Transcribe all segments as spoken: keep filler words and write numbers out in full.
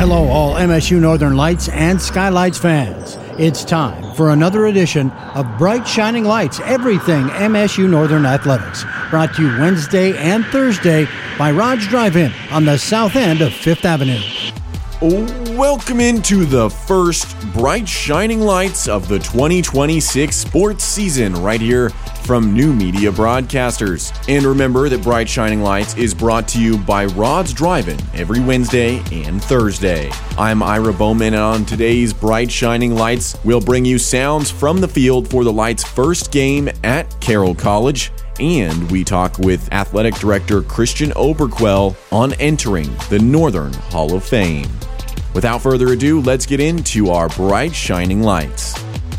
Hello, all M S U Northern Lights and Skylights fans. It's time for another edition of Bright Shining Lights, everything M S U Northern Athletics. Brought to you Wednesday and Thursday by Rod's Drive-In on the south end of Fifth Avenue. Welcome into the first Bright Shining Lights of the twenty twenty-six sports season right here from New Media Broadcasters. And remember that Bright Shining Lights is brought to you by Rod's Drive-In every Wednesday and Thursday. I'm Ira Bowman, and on today's Bright Shining Lights, we'll bring you sounds from the field for the Lights' first game at Carroll College. And we talk with Athletic Director Christian Oberquell on entering the Northern Hall of Fame. Without further ado, let's get into our Bright Shining Lights.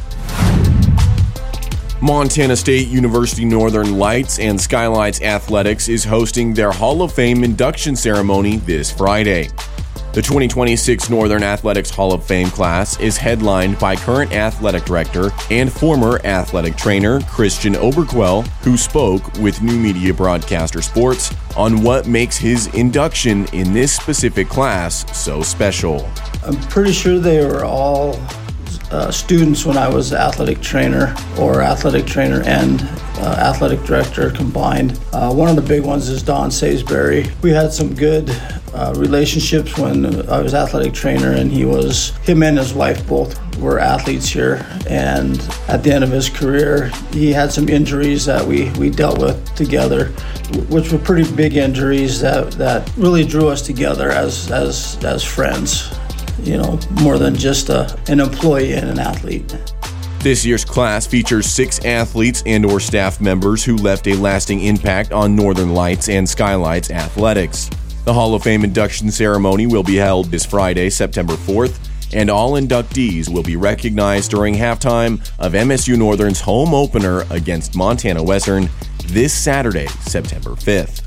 Montana State University Northern Lights and Skylights Athletics is hosting their Hall of Fame induction ceremony this Friday. The twenty twenty-six Northern Athletics Hall of Fame class is headlined by current athletic director and former athletic trainer Christian Oberquell, who spoke with New Media Broadcaster Sports on what makes his induction in this specific class so special. I'm pretty sure they were all uh, students when I was athletic trainer or athletic trainer and uh, athletic director combined. Uh, one of the big ones is Don Salisbury. We had some good Uh, relationships when I was athletic trainer, and he was, him and his wife both were athletes here, and at the end of his career he had some injuries that we, we dealt with together, which were pretty big injuries that, that really drew us together as, as, as friends, you know, more than just a, an employee and an athlete. This year's class features six athletes and or staff members who left a lasting impact on Northern Lights and Skylights athletics. The Hall of Fame induction ceremony will be held this Friday, September fourth, and all inductees will be recognized during halftime of M S U Northern's home opener against Montana Western this Saturday, September fifth.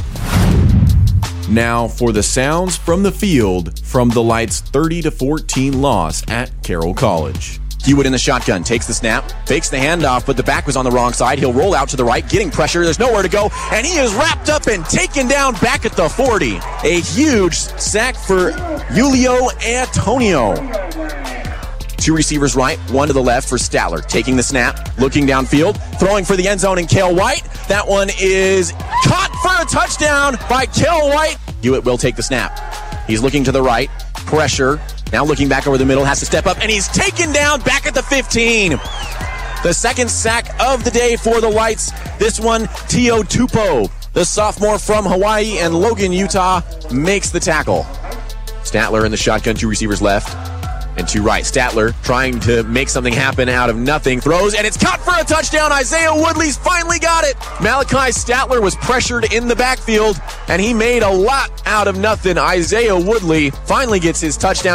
Now for the sounds from the field from the Lights' thirty to fourteen loss at Carroll College. Hewitt in the shotgun, takes the snap, fakes the handoff, but the back was on the wrong side. He'll roll out to the right, getting pressure. There's nowhere to go, and he is wrapped up and taken down back at the forty. A huge sack for Julio Antonio. Two receivers right, one to the left for Statler. Taking the snap, looking downfield, throwing for the end zone, and Cale White. That one is caught for a touchdown by Cale White. Hewitt will take the snap. He's looking to the right, pressure. Now looking back over the middle, has to step up, and he's taken down back at the fifteen. The second sack of the day for the Lights. This one, Tio Tupo, the sophomore from Hawaii and Logan, Utah, makes the tackle. Statler in the shotgun, two receivers left and two right. Statler trying to make something happen out of nothing. Throws, and it's caught for a touchdown. Isaiah Woodley's finally got it. Malachi Statler was pressured in the backfield, and he made a lot out of nothing. Isaiah Woodley finally gets his touchdown.